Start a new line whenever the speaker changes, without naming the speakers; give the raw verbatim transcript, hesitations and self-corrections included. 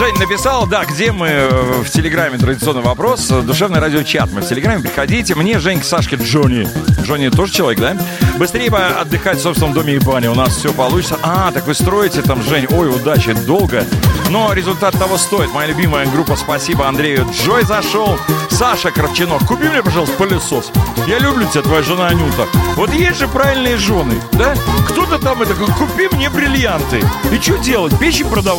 Жень написал, да, где мы в Телеграме, традиционный вопрос, душевный радиочат. Мы в Телеграме, приходите. Мне, Жень, Сашке, Джонни. Джонни тоже человек, да? Быстрее бы отдыхать в собственном доме и бане. У нас все получится. А, так вы строите там, Жень. Ой, удачи, долго. Но результат того стоит. Моя любимая группа, спасибо Андрею. Джой зашел. Саша Кравчинов, купи мне, пожалуйста, пылесос. Я люблю тебя, твоя жена Анюта. Вот есть же правильные жены, да? Кто-то там это, купи мне бриллианты. И что делать? Печи продавать?